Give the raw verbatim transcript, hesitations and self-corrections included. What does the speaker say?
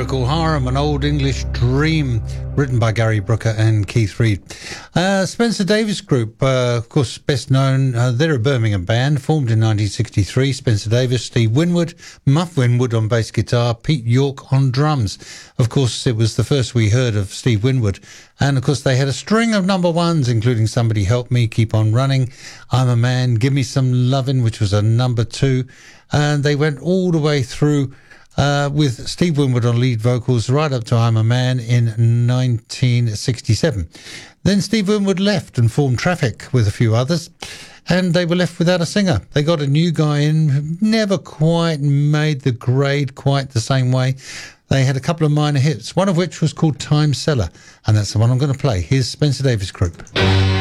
Procol Harum, An Old English Dream, written by Gary Brooker and Keith Reid. Uh, Spencer Davis Group, uh, of course, best known, uh, they're a Birmingham band, formed in nineteen sixty-three. Spencer Davis, Steve Winwood, Muff Winwood on bass guitar, Pete York on drums. Of course, it was the first we heard of Steve Winwood. And, of course, they had a string of number ones, including Somebody Help Me, Keep On Running, I'm a Man, Give Me Some Lovin', which was a number two. And they went all the way through uh, with Steve Winwood on lead vocals right up to I'm a Man in nineteen sixty-seven. Then Steve Winwood left and formed Traffic with a few others, and they were left without a singer. They got a new guy in who never quite made the grade quite the same way. They had a couple of minor hits, one of which was called Time Seller, and that's the one I'm going to play. Here's Spencer Davis Group.